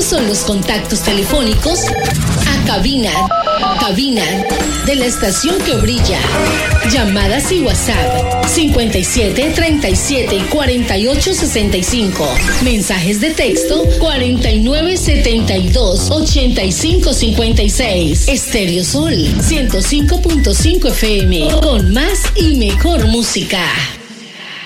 son los contactos telefónicos a cabina de la estación que brilla. Llamadas y WhatsApp 57 37 48 65. Mensajes de texto 49 72 85 56. Estéreo Sol 105.5 FM con más y mejor música.